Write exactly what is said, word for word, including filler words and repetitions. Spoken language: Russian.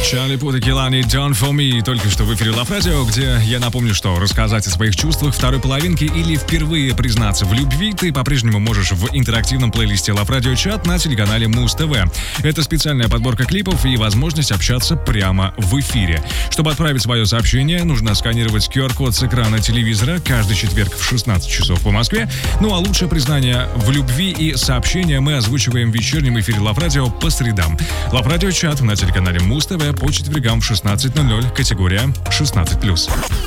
Чарли Пут и Келани «Done for me» только что в эфире Love Radio, где я напомню, что рассказать о своих чувствах второй половинке или впервые признаться в любви ты по-прежнему можешь в интерактивном плейлисте Love Radio Chat на телеканале Муз ТВ. Это специальная подборка клипов и возможность общаться прямо в эфире. Чтобы отправить свое сообщение, нужно сканировать ку ар-код с экрана телевизора каждый четверг в шестнадцать часов по Москве. Ну а лучшее признание в любви и сообщения мы озвучиваем в вечернем эфире Love Radio по средам. Love Radio Chat на телеканале Муз ТВ по четвергам в шестнадцать ноль ноль, категория шестнадцать плюс.